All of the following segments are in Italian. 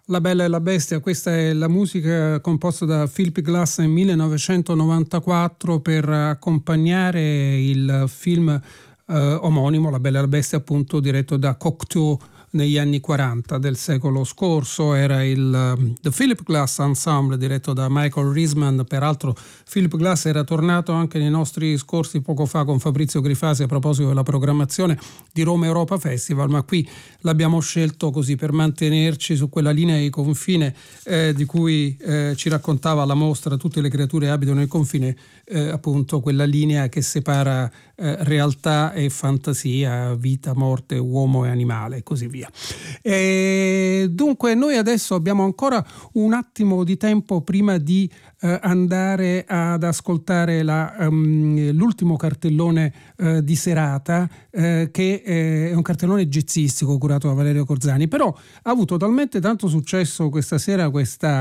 La Bella e la Bestia, questa è la musica composta da Philip Glass nel 1994 per accompagnare il film omonimo, La Bella e la Bestia, appunto diretto da Cocteau negli anni 40 del secolo scorso. Era il The Philip Glass Ensemble diretto da Michael Riesman. Peraltro Philip Glass era tornato anche nei nostri scorsi poco fa con Fabrizio Grifasi a proposito della programmazione di Roma Europa Festival, ma qui l'abbiamo scelto così per mantenerci su quella linea di confine di cui ci raccontava la mostra Tutte le creature abitano il confine, appunto quella linea che separa realtà e fantasia, vita, morte, uomo e animale e così via. E dunque noi adesso abbiamo ancora un attimo di tempo prima di andare ad ascoltare l'ultimo cartellone di serata, che è un cartellone jazzistico curato da Valerio Corzani, però ha avuto talmente tanto successo questa sera questa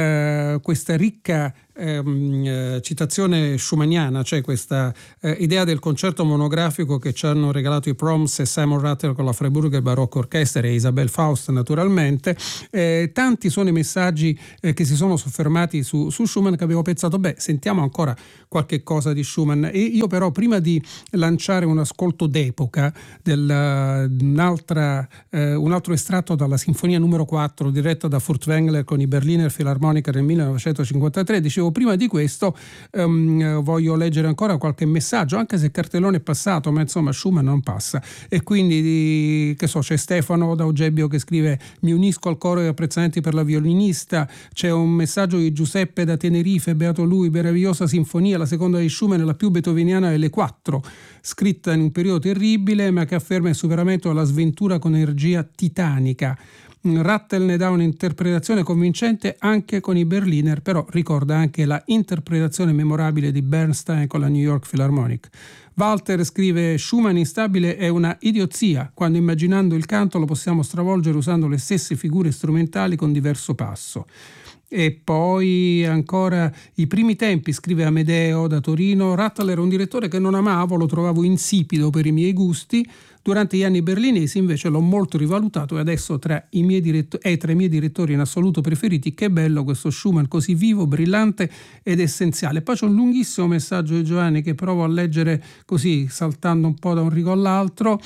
ricca citazione schumanniana, cioè questa idea del concerto monografico che ci hanno regalato i Proms e Simon Rattle con la Freiburger Baroque Orchestra e Isabel Faust naturalmente. Tanti sono i messaggi che si sono soffermati su Schumann, che abbiamo pensato sentiamo ancora qualche cosa di Schumann. E io però prima di lanciare un ascolto d'epoca un altro estratto dalla Sinfonia numero 4 diretta da Furtwängler con i Berliner Philharmoniker nel 1953, dicevo prima di questo voglio leggere ancora qualche messaggio, anche se il cartellone è passato, ma insomma Schumann non passa, e quindi c'è Stefano da Eugebio che scrive: mi unisco al coro di apprezzamenti per la violinista. C'è un messaggio di Giuseppe da Tenerife, beato lui, meravigliosa sinfonia, la seconda di Schumann è la più beethoveniana delle quattro, scritta in un periodo terribile ma che afferma il superamento della sventura con energia titanica. Rattle ne dà un'interpretazione convincente anche con i Berliner, però ricorda anche la interpretazione memorabile di Bernstein con la New York Philharmonic. Walter scrive: Schumann instabile è una idiozia, quando immaginando il canto lo possiamo stravolgere usando le stesse figure strumentali con diverso passo. E poi ancora i primi tempi, scrive Amedeo da Torino, Rattle era un direttore che non amavo, lo trovavo insipido per i miei gusti. Durante gli anni berlinesi invece l'ho molto rivalutato e adesso è tra i miei direttori in assoluto preferiti. Che bello questo Schumann, così vivo, brillante ed essenziale. Poi c'è un lunghissimo messaggio di Giovanni che provo a leggere così, saltando un po' da un rigo all'altro.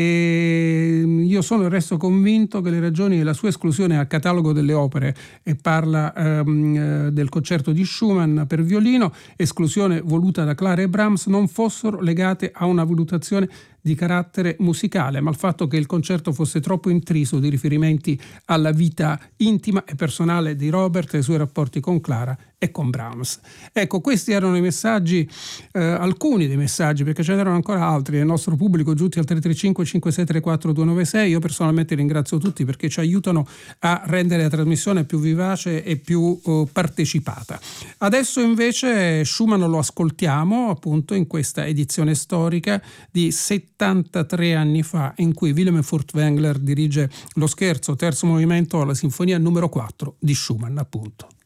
E io sono del resto convinto che le ragioni della sua esclusione dal catalogo delle opere, e parla del concerto di Schumann per violino, esclusione voluta da Clara e Brahms, non fossero legate a una valutazione di carattere musicale, ma il fatto che il concerto fosse troppo intriso di riferimenti alla vita intima e personale di Robert e i suoi rapporti con Clara e con Brahms. Ecco, questi erano i messaggi, alcuni dei messaggi, perché ce n'erano ancora altri del nostro pubblico giunti al 335 5634 296. Io personalmente ringrazio tutti perché ci aiutano a rendere la trasmissione più vivace e più partecipata. Adesso invece Schumann lo ascoltiamo appunto in questa edizione storica di 73 anni fa, in cui Wilhelm Furtwängler dirige lo scherzo terzo movimento alla Sinfonia numero 4 di Schumann, appunto.